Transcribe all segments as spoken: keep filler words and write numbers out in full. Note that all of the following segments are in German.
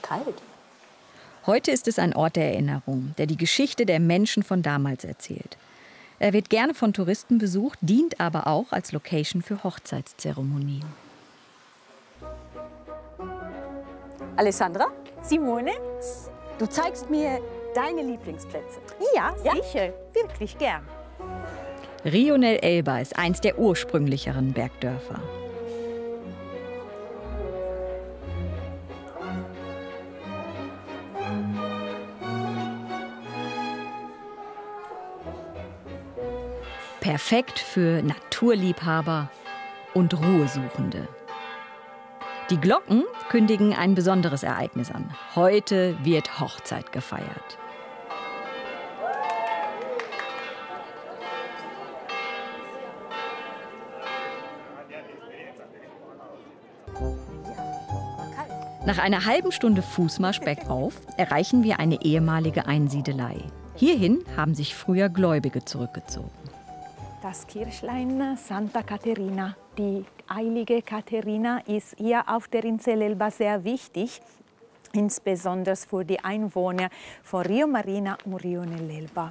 kalt. Heute ist es ein Ort der Erinnerung, der die Geschichte der Menschen von damals erzählt. Er wird gerne von Touristen besucht, dient aber auch als Location für Hochzeitszeremonien. Alessandra, Simone? du zeigst mir deine Lieblingsplätze. Ja, Ja? sicher. Wirklich gern. Rio nel Elba ist eins der ursprünglicheren Bergdörfer. Perfekt für Naturliebhaber und Ruhesuchende. Die Glocken kündigen ein besonderes Ereignis an. Heute wird Hochzeit gefeiert. Nach einer halben Stunde Fußmarsch bergauf erreichen wir eine ehemalige Einsiedelei. Hierhin haben sich früher Gläubige zurückgezogen. Das Kirchlein Santa Caterina. Die heilige Katharina ist hier auf der Insel Elba sehr wichtig, insbesondere für die Einwohner von Rio Marina und Rio nel Elba.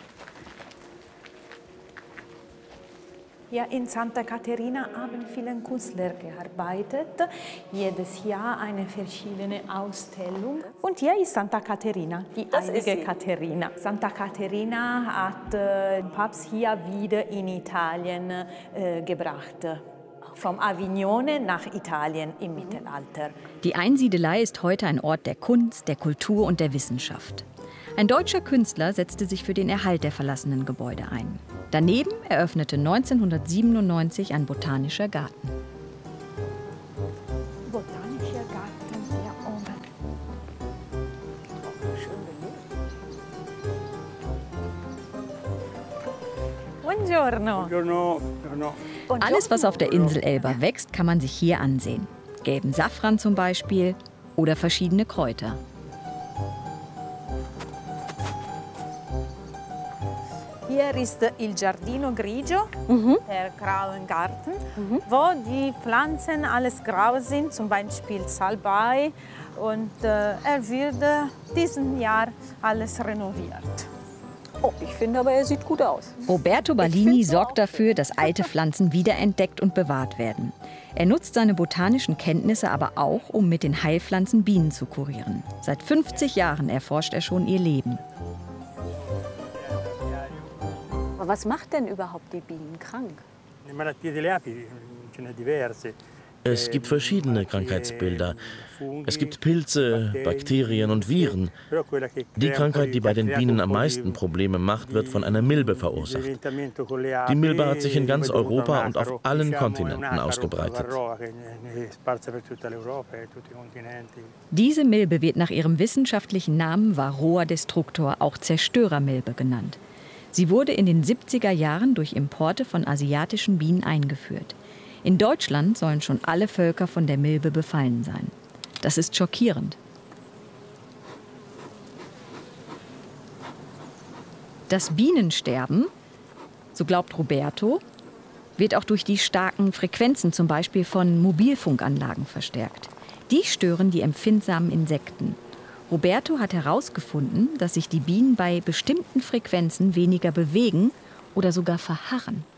Hier in Santa Caterina haben viele Künstler gearbeitet. Jedes Jahr eine verschiedene Ausstellung. Und hier ist Santa Caterina, die Das ist heilige sie. Caterina. Santa Caterina hat äh, den Papst hier wieder in Italien äh, gebracht. Vom Avignone nach Italien im Mittelalter. Die Einsiedelei ist heute ein Ort der Kunst, der Kultur und der Wissenschaft. Ein deutscher Künstler setzte sich für den Erhalt der verlassenen Gebäude ein. Daneben eröffnete neunzehnhundertsiebenundneunzig ein botanischer Garten. Botanischer Garten hier oben. Buongiorno. Buongiorno. Buongiorno. Alles, was auf der Insel Elba wächst, kann man sich hier ansehen. Gelben Safran zum Beispiel oder verschiedene Kräuter. Hier ist Il Giardino Grigio, der graue Garten, wo die Pflanzen alles grau sind, zum Beispiel Salbei. Und äh, er wird äh, diesen Jahr alles renoviert. Oh, ich finde aber, er sieht gut aus. Roberto Ballini sorgt dafür, dass alte Pflanzen wiederentdeckt und bewahrt werden. Er nutzt seine botanischen Kenntnisse aber auch, um mit den Heilpflanzen Bienen zu kurieren. Seit fünfzig Jahren erforscht er schon ihr Leben. Aber was macht denn überhaupt die Bienen krank? Le malattie delle api ce ne diverse. Es gibt verschiedene Krankheitsbilder. Es gibt Pilze, Bakterien und Viren. Die Krankheit, die bei den Bienen am meisten Probleme macht, wird von einer Milbe verursacht. Die Milbe hat sich in ganz Europa und auf allen Kontinenten ausgebreitet. Diese Milbe wird nach ihrem wissenschaftlichen Namen Varroa destructor, auch Zerstörermilbe genannt. Sie wurde in den siebziger Jahren durch Importe von asiatischen Bienen eingeführt. In Deutschland sollen schon alle Völker von der Milbe befallen sein. Das ist schockierend. Das Bienensterben, so glaubt Roberto, wird auch durch die starken Frequenzen, zum Beispiel von Mobilfunkanlagen, verstärkt. Die stören die empfindsamen Insekten. Roberto hat herausgefunden, dass sich die Bienen bei bestimmten Frequenzen weniger bewegen oder sogar verharren.